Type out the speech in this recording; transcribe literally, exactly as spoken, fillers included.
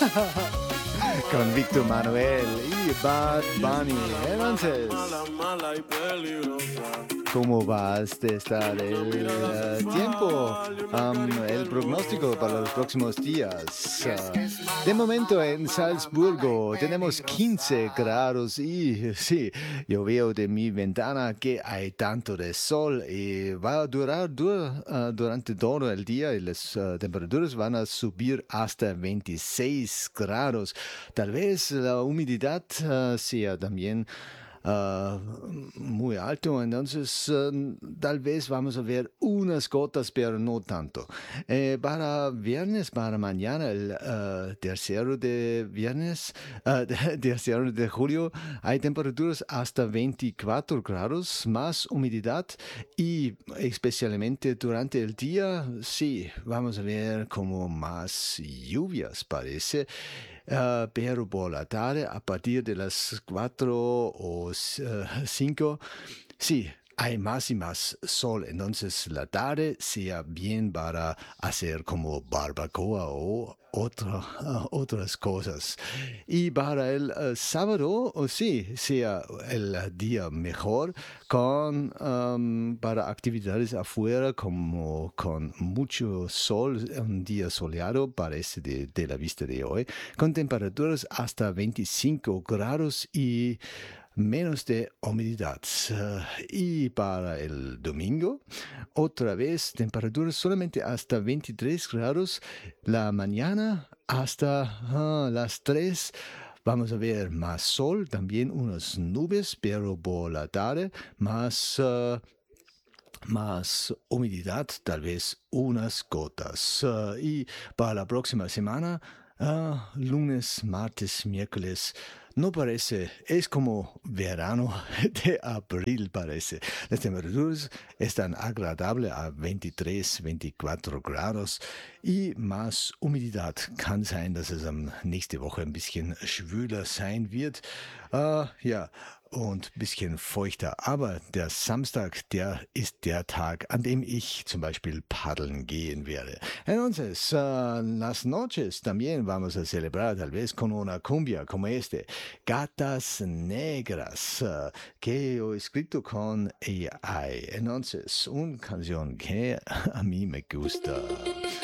Con Víctor Manuel y Bad Bunny. Entonces, ¿cómo va este estar el eh, tiempo? Am, el pronóstico para los próximos días. Ah, de momento en Salzburgo tenemos quince grados y sí, yo veo de mi ventana que hay tanto de sol y va a durar dur- ah, durante todo el día y las ah, temperaturas van a subir hasta veintiséis grados. Tal vez la humedad ah, sea también ah, muy alto, entonces ah, tal vez vamos a ver unas gotas, pero no tanto. Eh, para viernes, para mañana, el ah, tercero de viernes, ah, de- tercero de julio, hay temperaturas hasta veinticuatro grados, más humedad y especialmente durante el día, sí, vamos a ver como más lluvias parece. Ah, pero por la tarde, a partir de las cuatro o cinco, sí, hay más y más sol. Entonces la tarde sea bien para hacer como barbacoa o otra- ah, otras cosas. Y para el eh, sábado, oh, sí, sea el día mejor con, am, para actividades afuera como con mucho sol, un día soleado parece de, de la vista de hoy, con temperaturas hasta veinticinco grados y menos de humedad. Eh, y para el domingo, otra vez temperaturas solamente hasta veintitrés grados, la mañana hasta ah, las tres. Vamos a ver más sol, también unas nubes, pero por la tarde más, ah, más humedad, tal vez unas gotas. Ah, y para la próxima semana, ah, lunes, martes, miércoles, no parece, es como verano de abril parece. Las temperaturas están agradables a veintitrés, veinticuatro grados y más humedad. Kann sein, dass es am nächste Woche ein bisschen schwüler sein wird. Ah, ja, und ein bisschen feuchter. Aber der Samstag, der ist der Tag, an dem ich zum Beispiel paddeln gehen werde. Entonces, uh, las noches también vamos a celebrar tal vez con una cumbia como este, Gatas Negras, uh, que he escrito con A I. Entonces, una canción que a mí me gusta.